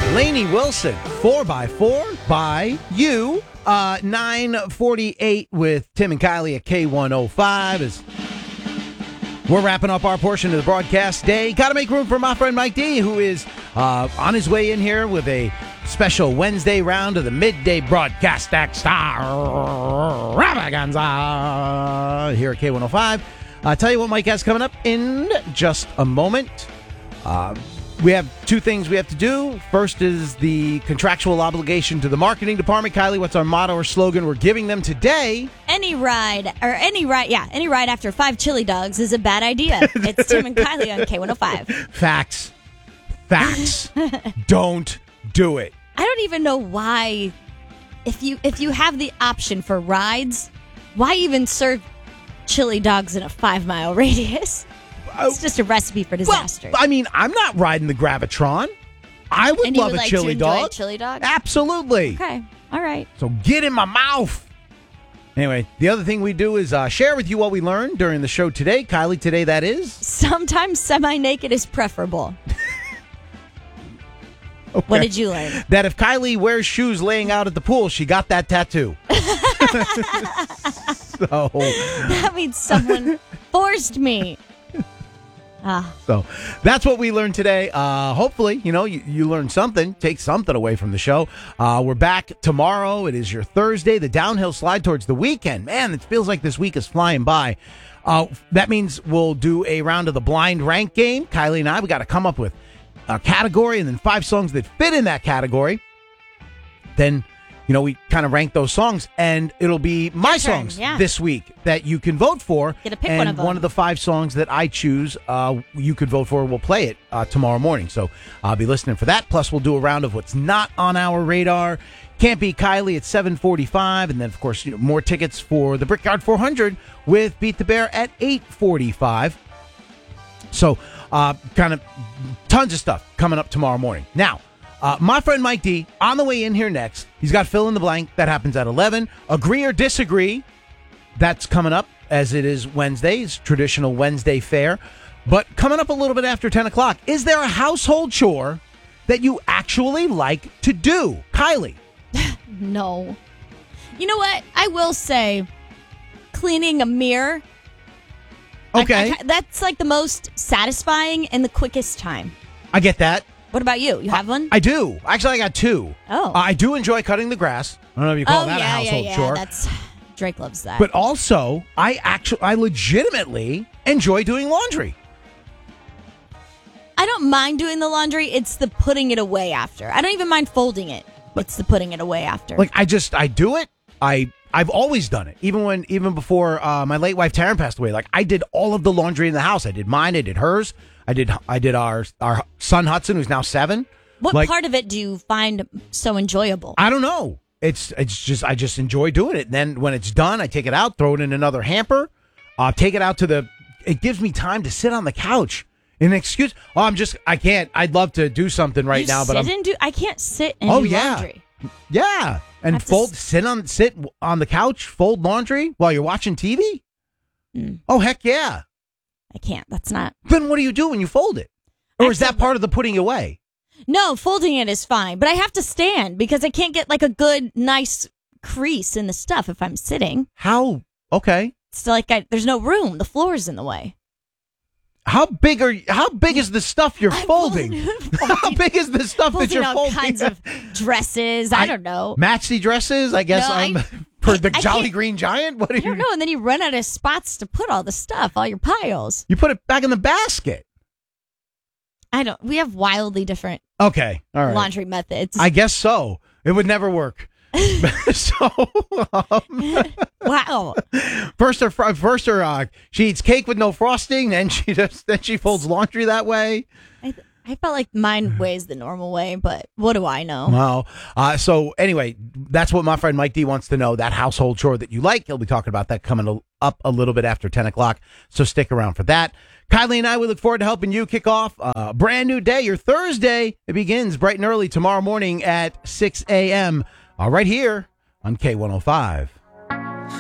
Lainey Wilson, 4x4 by you. 9:48 with Tim and Kylie at K105 as we're wrapping up our portion of the broadcast day. Got to make room for my friend Mike D, who is on his way in here with a special Wednesday round of the midday broadcast extravaganza here at K105. Tell you what Mike has coming up in just a moment. We have two things we have to do. First is the contractual obligation to the marketing department. Kylie, what's our motto or slogan we're giving them today? Any ride after 5 chili dogs is a bad idea. It's Tim and Kylie on K105. Facts. Don't do it. I don't even know why. If you have the option for rides, why even serve chili dogs in a 5-mile radius? It's just a recipe for disaster. Well, I mean, I'm not riding the Gravitron. I would love a chili dog. Chili dog? Absolutely. Okay. All right. So get in my mouth. Anyway, the other thing we do is share with you what we learned during the show today. Kylie, today that is? Sometimes semi-naked is preferable. Okay. What did you learn? That if Kylie wears shoes laying out at the pool, she got that tattoo. So that means someone forced me. So that's what we learned today. Hopefully, you learned something. Take something away from the show. We're back tomorrow. It is your Thursday, the downhill slide towards the weekend. Man, it feels like this week is flying by. That means we'll do a round of the blind rank game. Kylie and I, we got to come up with a category and then 5 songs that fit in that category. Then, we kind of rank those songs, and it'll be my songs this week that you can vote for. Get to pick and one of them. One of the 5 songs that I choose, you could vote for. We'll play it tomorrow morning. So I'll be listening for that. Plus, we'll do a round of what's not on our radar. Can't Beat Kylie at 7:45, and then of course more tickets for the Brickyard 400 with Beat the Bear at 8:45. So, kind of tons of stuff coming up tomorrow morning. Now. My friend Mike D, on the way in here next, he's got Fill in the Blank. That happens at 11. Agree or Disagree, that's coming up as it is Wednesday. It's traditional Wednesday fare. But coming up a little bit after 10 o'clock, is there a household chore that you actually like to do? Kylie. No. You know what? I will say cleaning a mirror. Okay. That's like the most satisfying and the quickest time. I get that. What about you? You have one? I do. Actually, I got 2. Oh. I do enjoy cutting the grass. I don't know if you call that a household chore. Drake loves that. But also, I legitimately enjoy doing laundry. I don't mind doing the laundry. It's the putting it away after. I don't even mind folding it. It's the putting it away after. Like, I do it. I've always done it. Even before my late wife Taryn passed away. Like, I did all of the laundry in the house. I did mine. I did hers. I did our son Hudson, who's now 7. What part of it do you find so enjoyable? I don't know. It's just I just enjoy doing it. And then when it's done, I take it out, throw it in another hamper, take it out to it gives me time to sit on the couch. An excuse? I can't. I'd love to do something right now, but I can't sit and do laundry. Yeah. And sit on the couch, fold laundry while you're watching TV? Oh, heck yeah. I can't. That's not. Then what do you do when you fold it? Or is that part of the putting away? No, folding it is fine. But I have to stand because I can't get like a good, nice crease in the stuff if I'm sitting. How? Okay. It's like there's no room. The floor is in the way. How big is the stuff you're folding? How big is the stuff that you're folding? All kinds of dresses. I don't know. Maxi dresses, I guess. For the Jolly Green Giant? What do you? I don't know. And then you run out of spots to put all the stuff, all your piles. You put it back in the basket. We have wildly different all right. laundry methods. I guess so. It would never work. Wow. First, she eats cake with no frosting, then she folds laundry that way. I felt like mine weighs the normal way, but what do I know? Wow. So anyway, that's what my friend Mike D wants to know, that household chore that you like. He'll be talking about that coming up a little bit after 10 o'clock, so stick around for that. Kylie and I, we look forward to helping you kick off a brand new day, your Thursday. It begins bright and early tomorrow morning at 6 a.m. Right here on K105.